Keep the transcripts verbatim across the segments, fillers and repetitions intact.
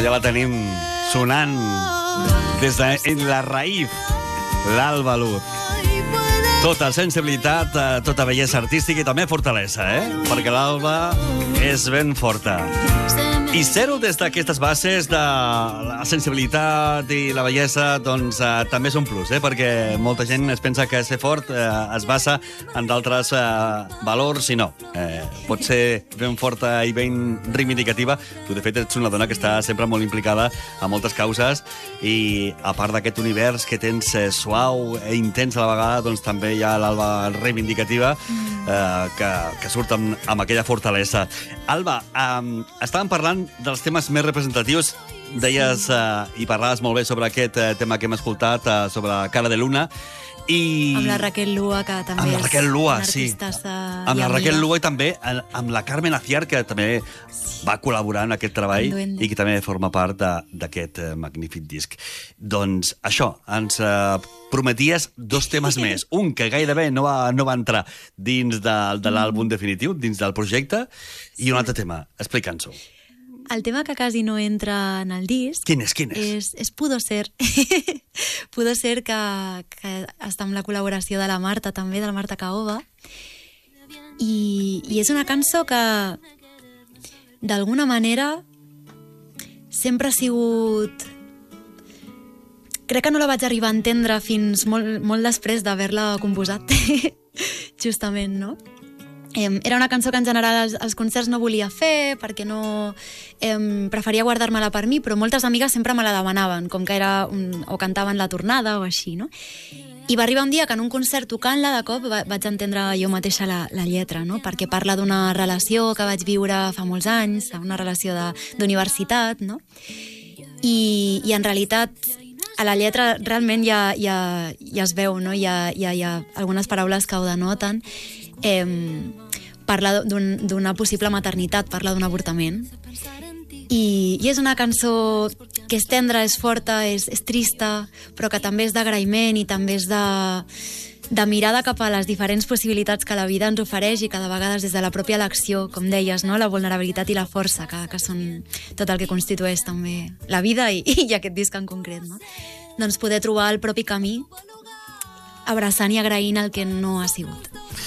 Allà la tenim sonant des de en la raïf, l'Alba Luz. Tota sensibilitat, tota bellesa artística i també fortalesa, eh? Perquè l'Alba és ben forta. I ser-ho des d'aquestes bases de la sensibilitat i la bellesa, doncs eh, també és un plus, eh? Perquè molta gent es pensa que ser fort eh, es basa en d'altres eh, valors i no. Eh, pot ser ben forta i ben reivindicativa. Tu, de fet, ets una dona que està sempre molt implicada a moltes causes i, a part d'aquest univers que tens eh, suau i intens a la vegada, doncs també hi ha l'Alba reivindicativa eh, que, que surt amb, amb aquella fortalesa. Alba, eh, estàvem parlant dels temes més representatius. Deies eh, i parlaves molt bé sobre aquest eh, tema que hem escoltat, eh, sobre Cara de Luna. I... Amb la Raquel Lua, que també amb la Raquel Lua, és sí. artista. Amb la Raquel Lua i també amb la Carmen Aciar, que també va col·laborar en aquest treball i que també forma part d'aquest magnífic disc. Doncs això, ens eh, prometies dos temes més. Un que gairebé no va, no va entrar dins de, de l'àlbum definitiu, dins del projecte, i un altre tema. Explica'ns-ho. El tema que quasi no entra en el disc... Quin és, quin és? És, és Pudo Ser. Pudo Ser, que, que està amb la col·laboració de la Marta, també, de la Marta Caoba. I, i és una cançó que, d'alguna manera, sempre ha sigut... Crec que no la vaig arribar a entendre fins molt, molt després d'haver-la composat, justament, no? Era una cançó que en general als, als concerts no volia fer perquè no... Eh, preferia guardar-me-la per mi, però moltes amigues sempre me la demanaven, com que era un, o cantaven la tornada o així, no? I va arribar un dia que en un concert tocant-la, de cop va, vaig entendre jo mateixa la, la lletra, no? Perquè parla d'una relació que vaig viure fa molts anys, una relació d'universitat, no? I, i en realitat a la lletra realment ja, ja, ja es veu, no? Hi ha, hi ha, hi ha algunes paraules que ho denoten. Eh, parla d'una possible maternitat, parla d'un avortament. I, I és una cançó que és tendra, és forta, és, és trista, però que també és d'agraïment i també és de, de mirada cap a les diferents possibilitats que la vida ens ofereix i cada vegada des de la pròpia elecció, com deies, no? La vulnerabilitat i la força, que, que són tot el que constitueix també la vida i, i aquest disc en concret, no? Doncs poder trobar el propi camí abraçant i agraint el que no ha sigut.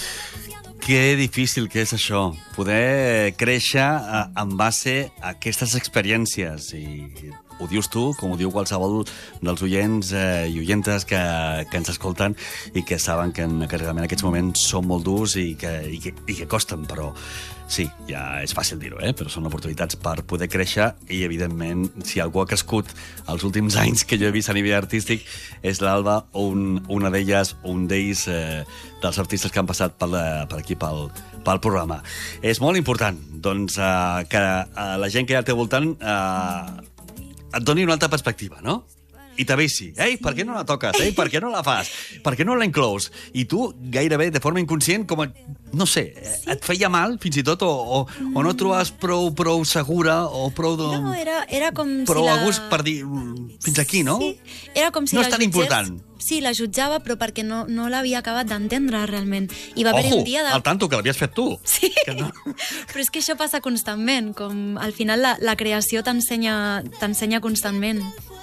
Que difícil que és això, poder créixer en base a aquestes experiències. I ho dius tu, com ho diu qualsevol dels oients eh, i oientes que, que ens escolten i que saben que en, que realment aquests moments són molt durs i que, i que, i que costen, però sí, ja és fàcil dir-ho, eh? Però són oportunitats per poder créixer i, evidentment, si algú ha crescut els últims anys que jo he vist a nivell artístic és l'Alba, un, una d'elles, un d'ells eh, dels artistes que han passat per, per aquí, pel, pel programa. És molt important, doncs, eh, que eh, la gent que hi ha al teu voltant eh, et doni una altra perspectiva, no? I t'avisi. Ei, per què no la toques? Ei, per què no la fas? Per què no la inclous? I tu, gairebé de forma inconscient, com a, no sé, sí. Et feia mal, fins i tot, o, o, o no trobes prou, prou segura, o prou... De, no, era, era com prou si la... a gust per dir, fins aquí, no? Sí, era com si no la és tan jutgés... important. Sí, la jutjava, però perquè no, no l'havia acabat d'entendre realment. I va haver Ojo, un dia de... al tanto, que l'havies fet tu. Sí, que no... però és que això passa constantment, com al final la, la creació t'ensenya t'ensenya constantment.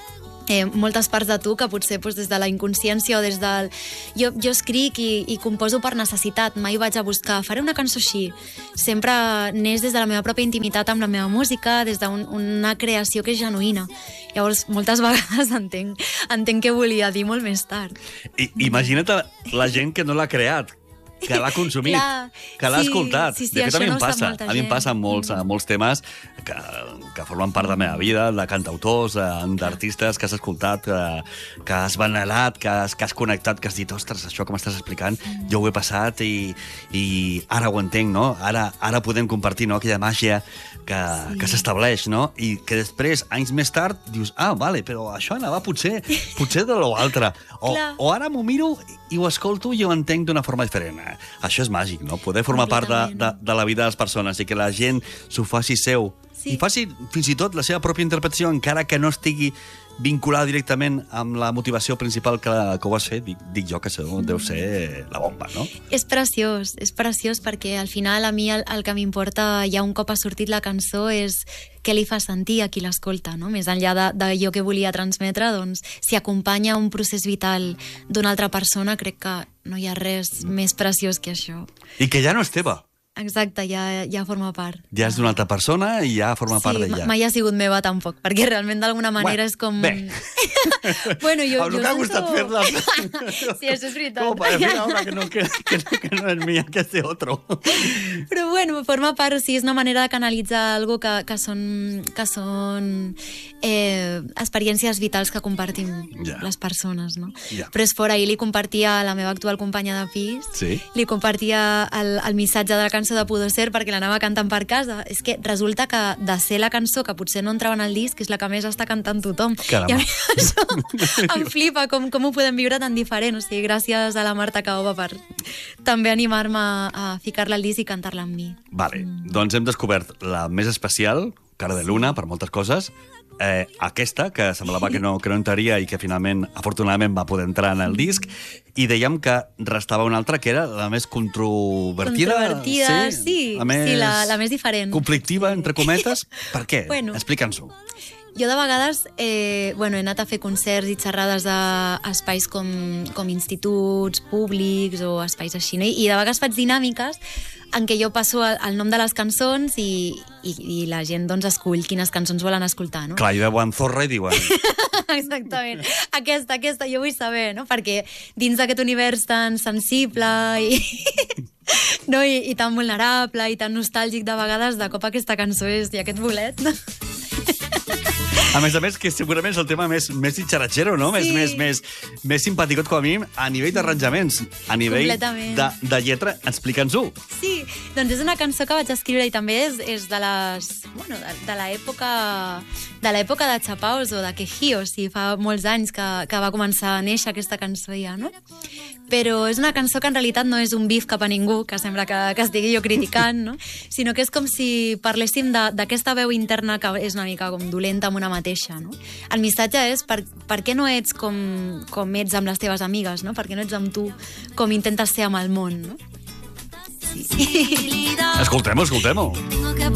Eh, moltes parts de tu que potser doncs, des de la inconsciència o des del... Jo, jo escric i, i composo per necessitat, mai vaig a buscar faré una cançó així, sempre neix des de la meva pròpia intimitat amb la meva música, des d'una un, creació que és genuïna. Llavors moltes vegades entenc, entenc què volia dir molt més tard. I, imagina't la gent que no l'ha creat, que l'ha consumit, Clar, que l'ha sí, escoltat. sí, sí, de fet, a mi això em no ho sap passa. molta A mi em gent. passa amb molts, mm. molts temes que, que formen part de la meva vida, de cantautors, d'artistes que has escoltat, que, que has venerat, que has, que has connectat, que has dit, ostres, això que m'estàs explicant, mm. jo ho he passat i, i ara ho entenc, no? Ara, ara podem compartir, no?, aquella màgia que, sí. que s'estableix, no? I que després, anys més tard, dius, ah, vale, però això anava potser, potser de l'altre. O, o ara m'ho miro i ho escolto i ho entenc d'una forma diferent. Això és màgic, no? Poder formar part de, de, de la vida de les persones i que la gent s'ho faci seu i faci fins i tot la seva pròpia interpretació, encara que no estigui vinculada directament amb la motivació principal que, que ho vas fer, dic, dic jo que això deu ser la bomba, no? És preciós, és preciós perquè al final a mi el, el que m'importa ja un cop ha sortit la cançó és què li fa sentir a qui l'escolta, no? Més enllà de, de jo que volia transmetre, doncs si acompanya un procés vital d'una altra persona, crec que no hi ha res més preciós que això. I que ja no és teva. Exacte, ja, ja forma part. Ja és d'una altra persona i ja forma sí, part d'ella. Sí, mai ha sigut meva tampoc, perquè realment d'alguna manera bueno, és com... Bé. bueno, jo, el jo que ha sento... gustat fer-la. sí, això és veritat. Com para decir ahora que no, que, que, no, que no és mía, que és de otro. Però bueno, forma part, o sigui, és una manera de canalitzar algo que, que són, que són eh, experiències vitals que compartim ja. les persones, no? Ja. Però és fora, ahir li compartia a la meva actual companya de pis, sí? li compartia el, el missatge de la cançó de Pudo Ser perquè l'anava cantant per casa. És que resulta que de ser la cançó que potser no entrava en el disc és la que més està cantant tothom. Caramba. I a mi això em flipa com, com ho podem viure tan diferent. O sigui, gràcies a la Marta Caoba per també animar-me a ficar-la al disc i cantar-la amb mi. Vale, mm. doncs hem descobert la més especial, Cara de Luna, per moltes coses. Eh, aquesta, que semblava que no, que no entraria i que finalment, afortunadament, va poder entrar en el disc, i dèiem que restava una altra que era la més controvertida. Controvertida, sí, sí, la més, sí la, la més diferent. Conflictiva, entre cometes. Per què? Bueno, explica'ns-ho. Jo de vegades eh, bueno, he anat a fer concerts i xerrades a espais com, com instituts públics o espais així, no? I de vegades faig dinàmiques en què jo passo el, el nom de les cançons i, i, i la gent doncs, escull quines cançons volen escoltar, no? Clar, i veuen Zorra i diuen... Exactament. Aquesta, aquesta, jo vull saber, no? Perquè dins d'aquest univers tan sensible i... no? I, i tan vulnerable i tan nostàlgic de vegades, de cop aquesta cançó és i aquest bolet, no? A més a més, que segurament és el tema més, més xitxaratxero, no? Sí. Més, més, més, més simpaticot com a mínim a nivell d'arranjaments, a nivell de, de lletra. Explica'ns-ho. Sí, doncs és una cançó que vaig escriure i també és, és de les... Bueno, de, de l'època de l'època de Chapaos o de Quejío, o sigui, fa molts anys que, que va començar a néixer aquesta cançó ja, no? Però és una cançó que en realitat no és un bif cap a ningú, que sembla que, que estigui jo criticant, no? Sinó que és com si parléssim d'aquesta veu interna que és una mica com dolenta amb una mateixa, no? El missatge és per, per què no ets com, com ets amb les teves amigues, no? Per què no ets amb tu com intentes ser amb el món, no? Sí. Escoltem-ho, escoltem-ho.